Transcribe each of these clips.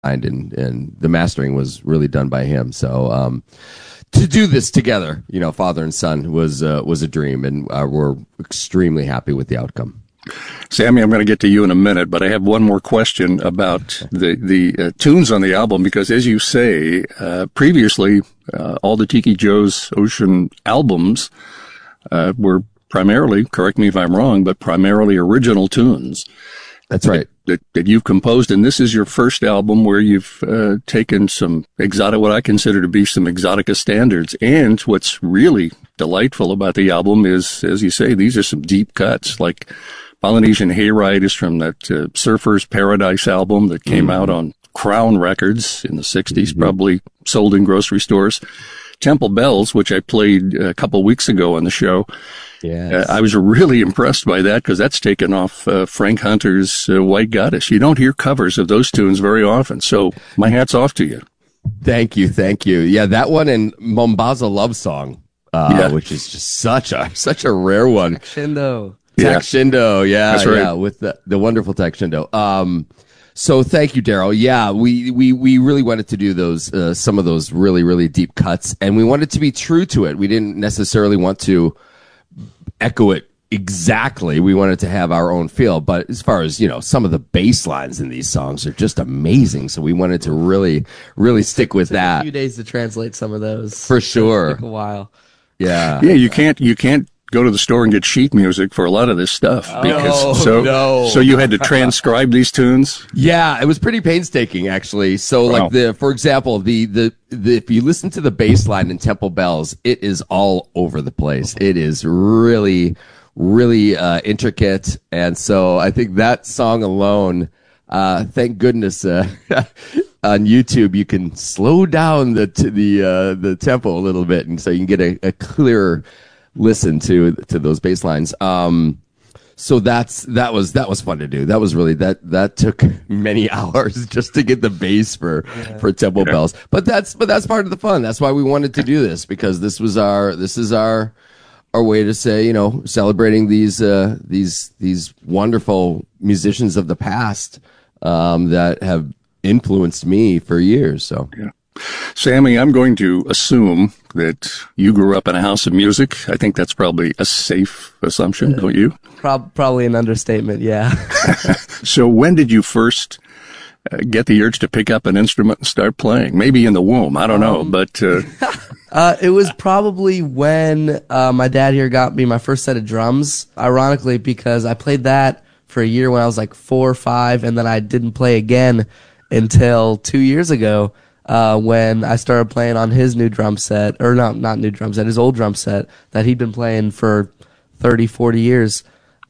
and the mastering was really done by him. So to do this together, father and son, was a dream, and we're extremely happy with the outcome. Sammy, I'm going to get to you in a minute, but I have one more question about the tunes on the album, because as you say, previously, all the Tiki Joe's Ocean albums were primarily, correct me if I'm wrong, but primarily original tunes. That's right. That you've composed, and this is your first album where you've taken some what I consider to be some exotica standards. And what's really delightful about the album is, as you say, these are some deep cuts, like Polynesian Hayride is from that Surfer's Paradise album that came out on Crown Records in the 60s, probably sold in grocery stores. Temple Bells, which I played a couple weeks ago on the show. Yes. I was really impressed by that because that's taken off Frank Hunter's White Goddess. You don't hear covers of those tunes very often, so my hat's off to you. Thank you. Yeah, that one and Mombasa Love Song, which is just such a rare one. Tak Shindo, That's right. Yeah, with the wonderful Tak Shindo. So thank you, Daryl. Yeah, we really wanted to do those some of those really, really deep cuts, and we wanted to be true to it. We didn't necessarily want to echo it exactly. We wanted to have our own feel, but as far as, some of the bass lines in these songs are just amazing. So we wanted to really, really stick with that. A few days to translate some of those. For sure. It took a while. Yeah. Yeah, you can't go to the store and get sheet music for a lot of this stuff. So you had to transcribe these tunes? Yeah, it was pretty painstaking, actually. So like for example, the if you listen to the bass line in Temple Bells, it is all over the place. It is really, really intricate. And so I think that song alone, thank goodness, on YouTube, you can slow down the tempo a little bit, and so you can get a clearer listen to those bass lines. So that was fun to do. That was really that took many hours just to get the bass for Temple Bells. But that's part of the fun. That's why we wanted to do this, because this is our way to say, celebrating these wonderful musicians of the past that have influenced me for years. So yeah. Sammy, I'm going to assume that you grew up in a house of music. I think that's probably a safe assumption, don't you? Probably an understatement, yeah. So when did you first get the urge to pick up an instrument and start playing? Maybe in the womb, I don't know, but... it was probably when my dad here got me my first set of drums, ironically, because I played that for a year when I was like 4 or 5, and then I didn't play again until 2 years ago. When I started playing on his new drum set, or not new drum set, his old drum set that he'd been playing for 30, 40 years.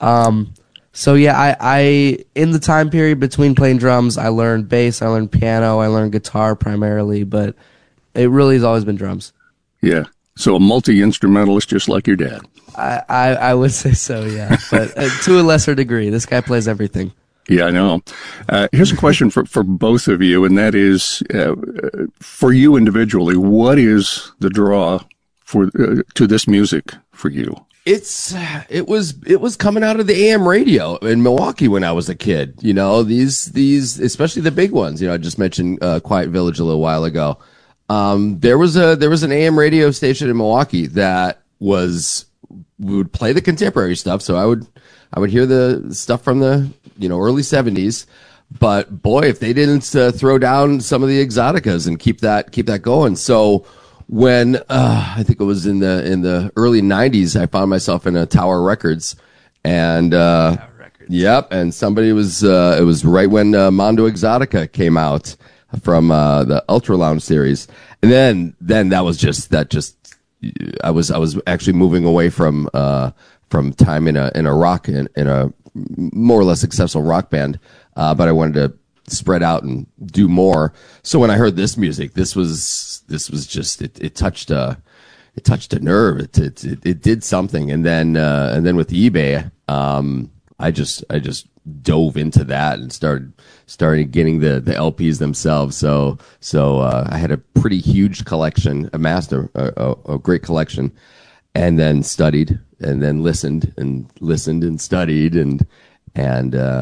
So yeah, I in the time period between playing drums, I learned bass, I learned piano, I learned guitar primarily, but it really has always been drums. Yeah. So a multi-instrumentalist just like your dad. I would say so, yeah. But to a lesser degree. This guy plays everything. Yeah, I know. Here's a question for both of you, and that is, for you individually, what is the draw to this music for you? It was coming out of the AM radio in Milwaukee when I was a kid. These especially the big ones. I just mentioned Quiet Village a little while ago. There was an AM radio station in Milwaukee that would play the contemporary stuff. So I would hear the stuff from the early 70s, but boy, if they didn't throw down some of the exoticas and keep that going. So when I think it was in the early 90s, I found myself in a Tower Records, and yep, and somebody it was right when Mondo Exotica came out from the Ultra Lounge series, and then that just I was actually moving away from time in a rock in a more or less successful rock band, but I wanted to spread out and do more. So when I heard this music, this was just it touched a nerve. It did something, and then with eBay, I just dove into that and started getting the LPs themselves. So I had a pretty huge collection, amassed a great collection, and then studied, and then listened and studied, and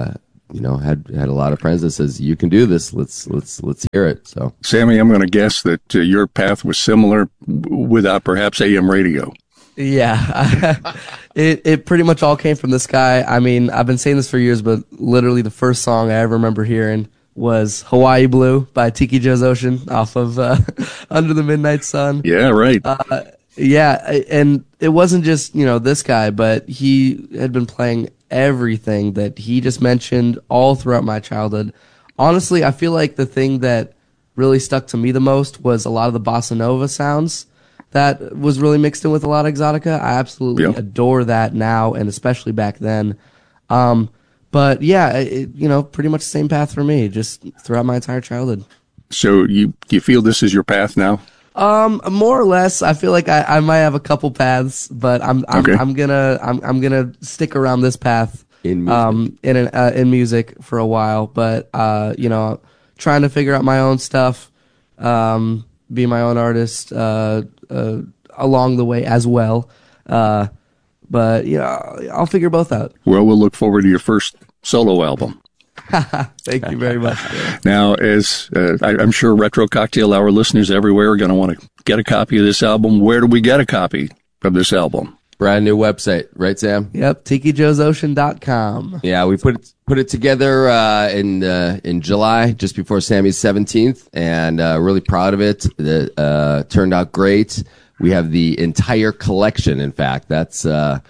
had a lot of friends that says, you can do this. Let's hear it. So, Sammy, I'm going to guess that your path was similar without perhaps AM radio. Yeah, it pretty much all came from this guy. I mean, I've been saying this for years, but literally the first song I ever remember hearing was Hawaii Blue by Tiki Joe's Ocean off of Under the Midnight Sun. Yeah, right. Yeah, and it wasn't just, this guy, but he had been playing everything that he just mentioned all throughout my childhood. Honestly, I feel like the thing that really stuck to me the most was a lot of the bossa nova sounds that was really mixed in with a lot of Exotica. I absolutely adore that now, and especially back then. But yeah, pretty much the same path for me, just throughout my entire childhood. So you feel this is your path now? More or less. I feel like I might have a couple paths, but I'm gonna stick around this path in music. in music for a while. But trying to figure out my own stuff, be my own artist along the way as well. But I'll figure both out. Well, we'll look forward to your first solo album. Thank you very much. Now, as I'm sure Retro Cocktail Hour listeners everywhere are going to want to get a copy of this album. Where do we get a copy of this album? Brand new website, right, Sam? Yep, TikiJoesOcean.com. Yeah, we put it together in July, just before Sammy's 17th, and really proud of it. It turned out great. We have the entire collection. In fact, that's we had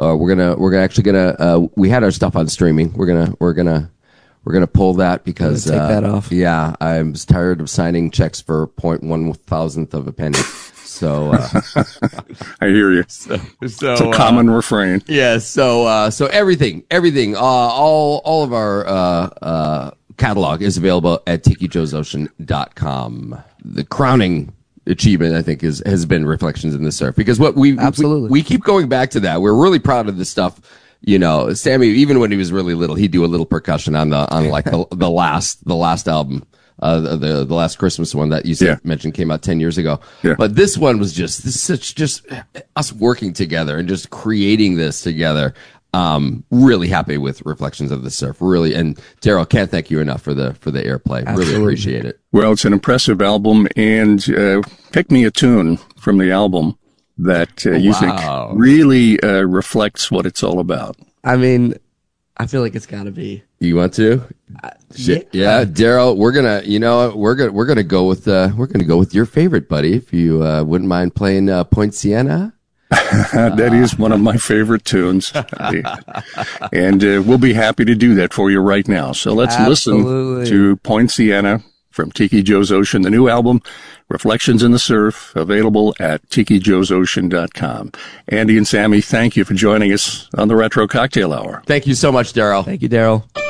our stuff on streaming. We're gonna pull that because take that off. Yeah, I'm tired of signing checks for 0.1,000th of a penny. So I hear you. So it's a common refrain. Yeah. So everything, all of our catalog is available at TikiJoesOcean.com. The crowning achievement, I think, has been Reflections in the Surf, because we keep going back to that. We're really proud of this stuff. Sammy, even when he was really little, he'd do a little percussion on the last album, the last Christmas one that you mentioned came out 10 years ago. Yeah. But this one was just us working together and just creating this together. Really happy with Reflections of the Surf. Really, and Daryl, can't thank you enough for the airplay. Absolutely. Really appreciate it. Well, it's an impressive album, and pick me a tune from the album that you think really reflects what it's all about. I mean, I feel like it's got to be. You want to? Yeah, Daryl, we're gonna go with your favorite, buddy. If you wouldn't mind playing Point Siena. That is one of my favorite tunes, and we'll be happy to do that for you right now. So let's listen to Point Siena from Tiki Joe's Ocean, the new album, Reflections in the Surf, available at TikiJoesOcean.com. Andy and Sammy, thank you for joining us on the Retro Cocktail Hour. Thank you so much, Daryl. Thank you, Daryl.